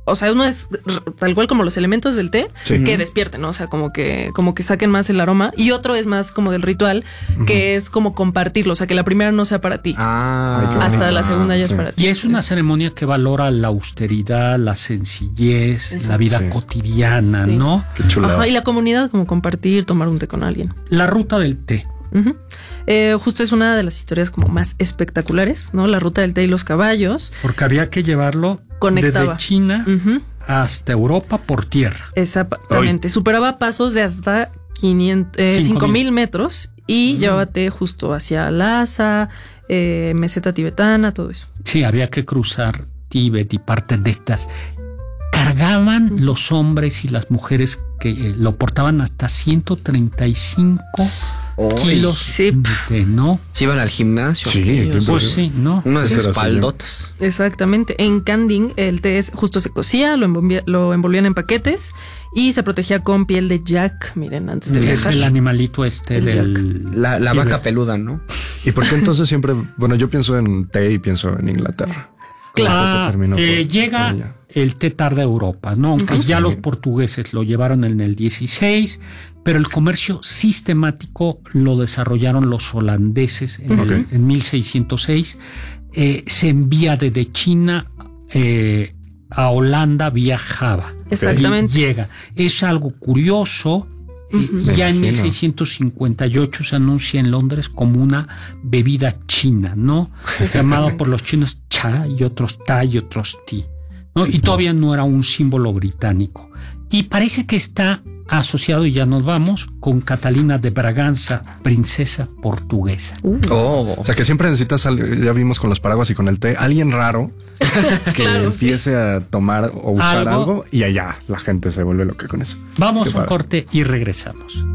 o sea, uno es tal cual como los elementos del té que despierten, ¿no? O sea, como que saquen más el aroma. Y otro es más como del ritual, que es como compartirlo. O sea, que la primera no sea para ti. Hasta la segunda ya es para ti. Y es una ceremonia que valora la austeridad, la sencillez, la vida cotidiana, ¿no? Qué chulada. Ajá, y la comunidad, como compartir, tomar un té con alguien. La ruta del té. Justo es una de las historias como más espectaculares, ¿no? La ruta del té y los caballos. Porque había que llevarlo desde China hasta Europa por tierra. Exactamente. Superaba pasos de hasta 5,000 metros y llevaba té justo hacia Lhasa, meseta tibetana, todo eso. Sí, había que cruzar Tíbet y partes de estas. Cargaban los hombres y las mujeres que lo portaban hasta 135 kilos de té, ¿no? ¿Se iban al gimnasio? Sí, pues sí, ¿no? Unas espaldotas. Exactamente. En Kanding el té justo se cocía, lo envolvían en paquetes y se protegía con piel de yak. Miren, antes de viajar. Es el animalito la vaca peluda, ¿no? ¿Y por qué entonces siempre? Bueno, yo pienso en té y pienso en Inglaterra. Claro. Llega el té tarde a Europa, ¿no? Aunque ya los portugueses lo llevaron en el 16, pero el comercio sistemático lo desarrollaron los holandeses en 1606. Se envía desde China a Holanda vía Java. Exactamente. Y llega. Es algo curioso. Ya en 1658 se anuncia en Londres como una bebida china, ¿no? Llamado por los chinos cha y otros ta y otros ti, ¿no? Y todavía no era un símbolo británico. Y parece que está asociado, y ya nos vamos, con Catalina de Braganza, princesa portuguesa. O sea que siempre necesitas, ya vimos con los paraguas y con el té, alguien raro que empiece a tomar o usar algo y allá la gente se vuelve loca con eso. Vamos a un corte y regresamos.